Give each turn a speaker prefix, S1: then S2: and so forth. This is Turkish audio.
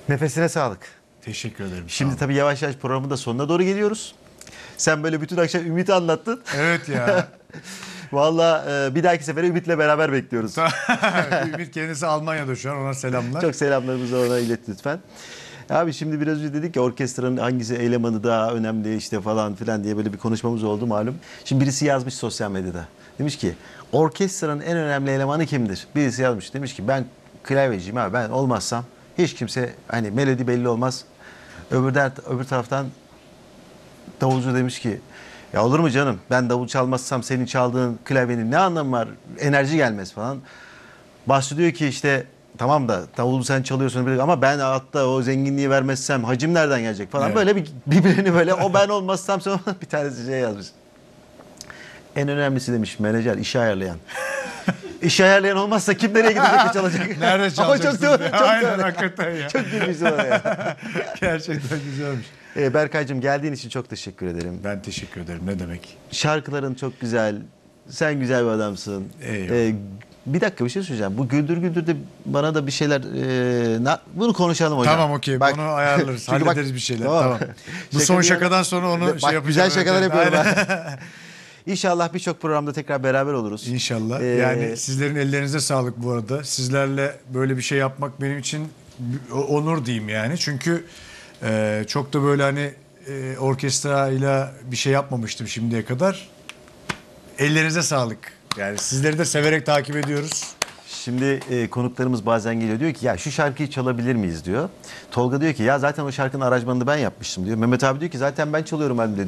S1: Nefesine sağlık.
S2: Teşekkür ederim.
S1: Şimdi tabii yavaş yavaş programın da sonuna doğru geliyoruz. Sen böyle bütün akşam Ümit'i anlattın.
S2: Evet ya.
S1: Vallahi bir dahaki sefere Ümit'le beraber bekliyoruz.
S2: Ümit kendisi Almanya'da şu an, ona selamlar.
S1: Çok selamlarımızı ona ilet lütfen. Abi şimdi biraz önce dedik ya orkestranın hangisi elemanı daha önemli işte falan filan diye böyle bir konuşmamız oldu malum. Şimdi birisi yazmış sosyal medyada. Demiş ki orkestranın en önemli elemanı kimdir? Birisi yazmış. Demiş ki ben klavyeciyim abi, ben olmazsam hiç kimse, hani melodi belli olmaz. Öbür taraftan davulcu demiş ki ya olur mu canım, ben davul çalmazsam senin çaldığın klavyenin ne anlamı var, enerji gelmez falan. Basçı diyor ki işte tamam da davulu sen çalıyorsun ama ben altta o zenginliği vermezsem hacim nereden gelecek falan.
S2: Evet.
S1: Böyle birbirini böyle o ben olmazsam sonra bir tanesi şey yazmış. En önemlisi demiş menajer, işi ayarlayan. İşi ayarlayan olmazsa kim nereye gidecek de çalacak?
S2: Nerede
S1: Ama
S2: çalacaksın?
S1: çok doğru, çok
S2: Aynen,
S1: doğru.
S2: hakikaten ya.
S1: Çok gülmüşsün ona ya.
S2: Gerçekten güzelmiş.
S1: Berkay'cığım geldiğin için çok teşekkür ederim.
S2: Ben teşekkür ederim. Ne demek?
S1: Şarkıların çok güzel. Sen güzel bir adamsın.
S2: Eyvallah.
S1: Bir dakika bir şey söyleyeceğim. Bu Güldür Güldür'de bana da bir şeyler... bunu konuşalım hocam.
S2: Tamam, okey.
S1: Bak,
S2: Bunu ayarlarız.
S1: çünkü bak-
S2: Hallederiz bir şeyler.
S1: Tamam.
S2: Tamam. Bu
S1: Şaka
S2: son
S1: bir yana-
S2: şakadan sonra onu
S1: Bak,
S2: şey yapacağım.
S1: güzel şakalar
S2: Evet,
S1: yapıyorum
S2: aynen.
S1: ben. İnşallah birçok programda tekrar beraber oluruz.
S2: İnşallah.
S1: Ee,
S2: Yani sizlerin ellerinize sağlık bu arada. Sizlerle böyle bir şey yapmak benim için onur diyeyim yani. Çünkü çok da böyle hani orkestrayla bir şey yapmamıştım şimdiye kadar. Ellerinize sağlık. Yani sizleri de severek takip ediyoruz.
S1: Şimdi konuklarımız bazen geliyor, diyor ki ya şu şarkıyı çalabilir miyiz diyor. Tolga diyor ki ya zaten o şarkının aranjmanını ben yapmıştım diyor. Mehmet abi diyor ki zaten ben çalıyorum albümde.